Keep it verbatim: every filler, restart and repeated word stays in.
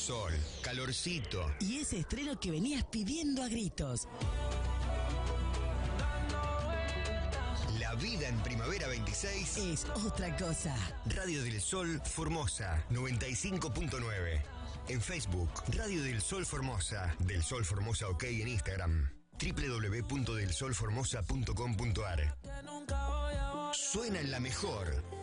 sol, calorcito. Y ese estreno que venías pidiendo a gritos. La vida en Primavera veintiséis es otra cosa. Radio del Sol Formosa noventa y cinco punto nueve. En Facebook, Radio del Sol Formosa. Del Sol Formosa OK en Instagram. doble u doble u doble u punto del sol formosa punto com punto a r. Suena en la mejor.